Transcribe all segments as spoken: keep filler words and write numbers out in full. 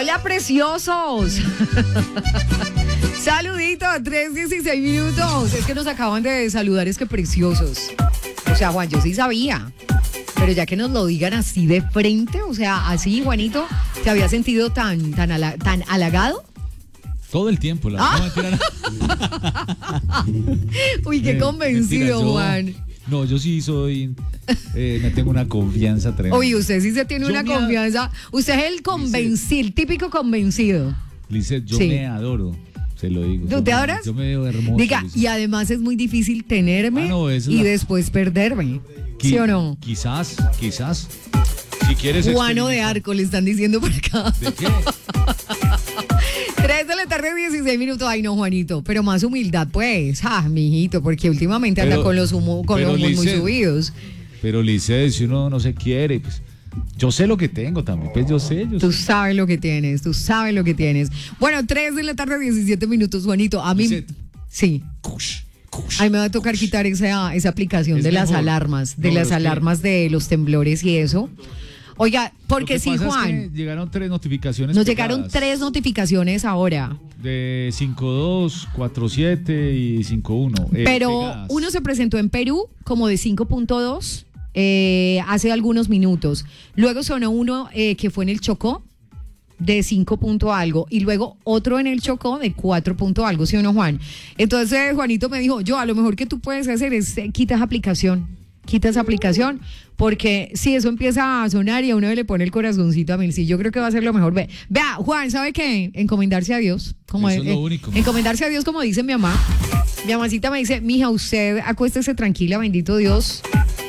Hola, preciosos. Saludito, tres dieciséis minutos. Es que nos acaban de saludar, es que preciosos. O sea, Juan, yo sí sabía. Pero ya que nos lo digan así de frente, o sea, así, Juanito, ¿te había sentido tan, tan, ala, tan halagado? Todo el tiempo, la ah. Uy, qué convencido, mentira, yo, Juan. No, yo sí soy, eh, me tengo una confianza tremenda. Oye, usted sí se tiene yo una confianza. A... Usted es el convencido, el típico convencido. Lizeth, yo sí. me adoro. Se lo digo. ¿Tú te adoras? Yo me veo hermoso. Diga, Lizeth. Y además es muy difícil tenerme ah, no, y la... después perderme. Qui- ¿Sí o no? Quizás, quizás. Si quieres. Juano de Arco, le están diciendo por acá. ¿De qué? tres de la tarde, dieciséis minutos. Ay, no, Juanito. Pero más humildad, pues. Ah, mijito, porque últimamente anda pero, con los humos con los humos muy subidos. Pero, Lizeth, si uno no se quiere, pues. Yo sé lo que tengo también, pues yo sé. Yo tú sé. sabes lo que tienes, tú sabes lo que tienes. Bueno, tres de la tarde, diecisiete minutos, Juanito. A mí, Lizeth. sí. Kush, kush, a mí me va a tocar kush. quitar esa, esa aplicación es de mejor. las alarmas, de no, las alarmas que... de los temblores y eso. Oiga, porque sí, Juan. Es que llegaron tres notificaciones. Nos pegadas. llegaron tres notificaciones ahora. De cinco dos, cuatro siete y cinco uno. Eh, Pero pegadas. Uno se presentó en Perú como de cinco punto dos. Eh, hace algunos minutos. Luego sonó uno eh, que fue en el Chocó de cinco punto algo y luego otro en el Chocó de cuatro punto algo, ¿sí o no, Juan? Entonces Juanito me dijo, yo a lo mejor que tú puedes hacer es eh, quitas aplicación, quitas aplicación, porque si eso empieza a sonar y a uno le pone el corazoncito a mil, sí, yo creo que va a ser lo mejor. Ve, vea, Juan, ¿sabe qué? Encomendarse a Dios, como eso es lo eh, único. Encomendarse a Dios, como dice mi mamá. Mi mamacita me dice, mija, usted acuéstese tranquila, bendito Dios.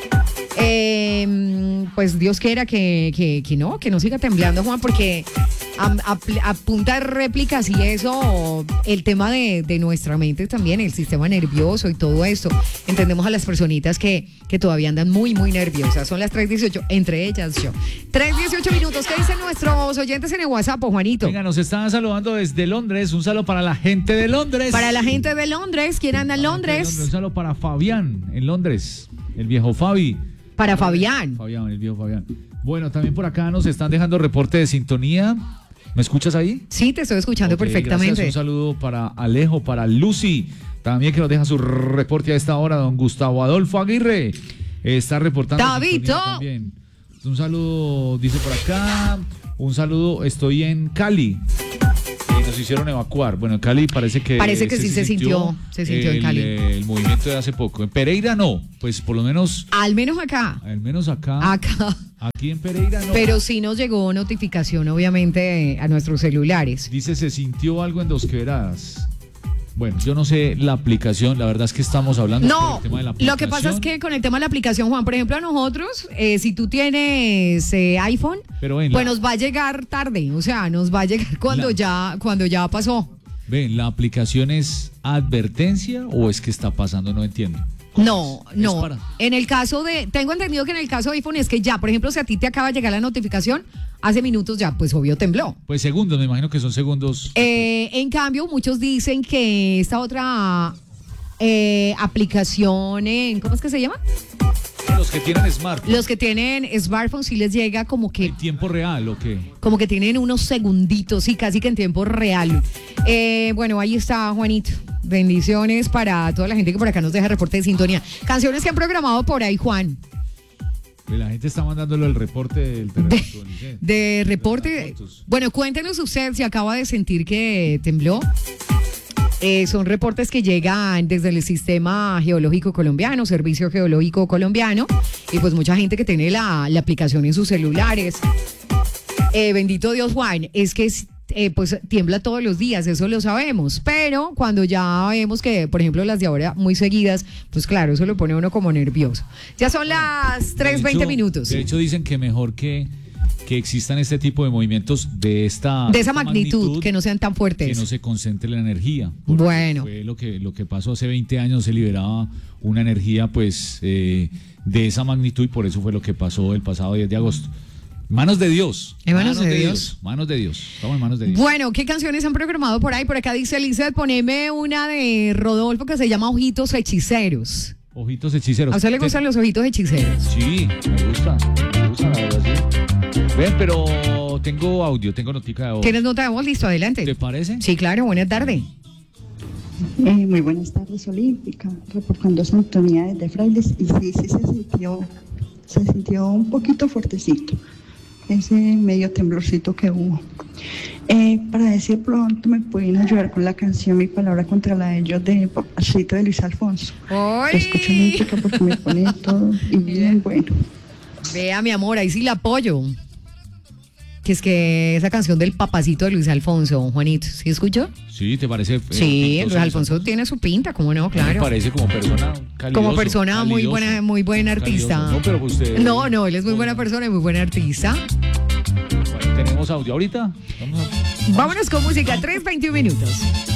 Eh, pues Dios quiera que, que, que no, que no siga temblando, Juan, porque a, a, a punta de réplicas y eso, el tema de, de nuestra mente también, el sistema nervioso y todo esto, entendemos a las personitas que, que todavía andan muy, muy nerviosas. Son las tres dieciocho, entre ellas yo. tres dieciocho minutos, ¿qué dicen nuestros oyentes en el WhatsApp, Juanito? Venga, nos están saludando desde Londres, un saludo para la gente de Londres. Para la gente de Londres, ¿quién anda en Londres? Londres? Un saludo para Fabián, en Londres, el viejo Fabi. Para Fabián. Fabián, el viejo Fabián. Bueno, también por acá nos están dejando reporte de sintonía. ¿Me escuchas ahí? Sí, te estoy escuchando okay, perfectamente. Gracias. Un saludo para Alejo, para Lucy, también que nos deja su reporte a esta hora, don Gustavo Adolfo Aguirre. Está reportando Tabito. También. Un saludo, dice por acá. Un saludo, estoy en Cali. Nos hicieron evacuar. Bueno, en Cali parece que parece que sí se sintió, se sintió el, en Cali. El movimiento de hace poco. En Pereira no, pues por lo menos. Al menos acá. Al menos acá. Acá. Aquí en Pereira no. Pero sí nos llegó notificación, obviamente, a nuestros celulares. Dice, se sintió algo en Dos Quebradas. Bueno, yo no sé la aplicación, la verdad es que estamos hablando no, del tema de la aplicación. Lo que pasa es que con el tema de la aplicación, Juan, por ejemplo, a nosotros, eh, si tú tienes eh, iPhone, Pero ven, pues la... nos va a llegar tarde, o sea, nos va a llegar cuando la... ya cuando ya pasó. Ven, ¿la aplicación es advertencia o es que está pasando? No entiendo. No, es? no. Es para... En el caso de, tengo entendido que en el caso de iPhone es que ya, por ejemplo, si a ti te acaba de llegar la notificación, hace minutos ya, pues obvio tembló. Pues segundos, me imagino que son segundos. Eh, en cambio, muchos dicen que esta otra eh, aplicación, en, ¿cómo es que se llama? Los que tienen smartphone. Los que tienen smartphone sí les llega como que... ¿En tiempo real o qué? Como que tienen unos segunditos, sí, casi que en tiempo real. Eh, bueno, ahí está, Juanito. Bendiciones para toda la gente que por acá nos deja reporte de sintonía. Canciones que han programado por ahí, Juan. La gente está mandándolo el reporte del terremoto. De, de reporte. De bueno, cuéntenos usted si acaba de sentir que tembló. Eh, son reportes que llegan desde el Sistema Geológico Colombiano, Servicio Geológico Colombiano, y pues mucha gente que tiene la, la aplicación en sus celulares. Eh, bendito Dios, Juan, es que eh, pues tiembla todos los días, eso lo sabemos, pero cuando ya vemos que, por ejemplo, las de ahora muy seguidas, pues claro, eso lo pone a uno como nervioso. Ya son las tres veinte minutos. De hecho, dicen que mejor que que existan este tipo de movimientos de esta de esa magnitud, magnitud, que no sean tan fuertes, que no se concentre la energía. Bueno, fue lo que lo que pasó hace veinte años, se liberaba una energía pues eh, de esa magnitud y por eso fue lo que pasó el pasado diez de agosto. Manos de Dios. En manos, manos de, de Dios. Dios. Manos de Dios. Estamos en manos de Dios. Bueno, ¿qué canciones han programado por ahí? Por acá dice Lizeth, poneme una de Rodolfo que se llama Ojitos Hechiceros. Ojitos Hechiceros. ¿A usted le gustan ¿Te... los ojitos hechiceros? Sí, me gusta. Me gusta, la verdad, sí. Ven, pero tengo audio, tengo notica de voz. ¿Tienes nota de voz? Listo, adelante. ¿Te parece? Sí, claro, buenas tardes. Eh, muy buenas tardes, Olímpica, reportando sintonía desde Frailes, y sí, sí se sintió, se sintió un poquito fuertecito, ese medio temblorcito que hubo. Eh, para decir pronto, me pueden ayudar con la canción Mi Palabra contra la de ellos de Papacito de Luis Alfonso. ¡Ay! Lo escucho música porque me pone todo y bien bueno. Vea, mi amor, ahí sí la apoyo. Que es que esa canción del Papacito de Luis Alfonso, Juanito, ¿sí escuchó? Sí, ¿te parece? eh, Sí, pintoso, Luis Alfonso tiene su pinta, ¿cómo no? Me Claro. parece como persona calidoso, Como persona muy calidoso, buena, muy buen artista. calidoso. No, pero usted... No, no, él es muy buena persona y muy buen artista. Bueno, tenemos audio ahorita. Vamos a... Vámonos con música, tres veintiún minutos.